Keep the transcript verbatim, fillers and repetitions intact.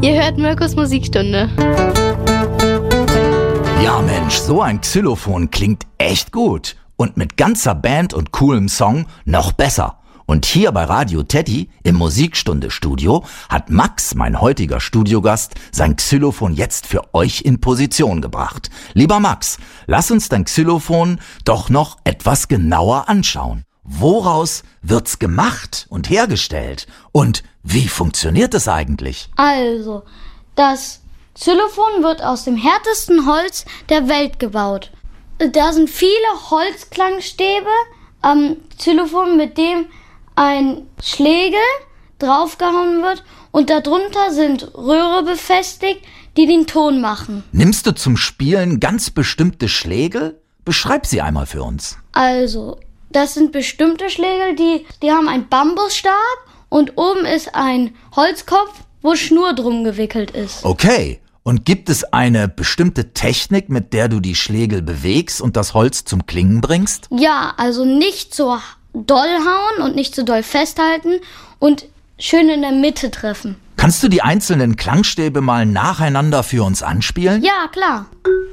Ihr hört Mirkus Musikstunde. Ja Mensch, so ein Xylophon klingt echt gut. Und mit ganzer Band und coolem Song noch besser. Und hier bei Radio Teddy im Musikstunde-Studio hat Max, mein heutiger Studiogast, sein Xylophon jetzt für euch in Position gebracht. Lieber Max, lass uns dein Xylophon doch noch etwas genauer anschauen. Woraus wird's gemacht und hergestellt? Und wie funktioniert es eigentlich? Also, das Xylophon wird aus dem härtesten Holz der Welt gebaut. Da sind viele Holzklangstäbe am Xylophon, mit dem ein Schlägel draufgehauen wird und darunter sind Röhre befestigt, die den Ton machen. Nimmst du zum Spielen ganz bestimmte Schlägel? Beschreib sie einmal für uns. Also, das sind bestimmte Schlägel, die, die haben einen Bambusstab und oben ist ein Holzkopf, wo Schnur drum gewickelt ist. Okay. Und gibt es eine bestimmte Technik, mit der du die Schlägel bewegst und das Holz zum Klingen bringst? Ja, also nicht so doll hauen und nicht so doll festhalten und schön in der Mitte treffen. Kannst du die einzelnen Klangstäbe mal nacheinander für uns anspielen? Ja, klar.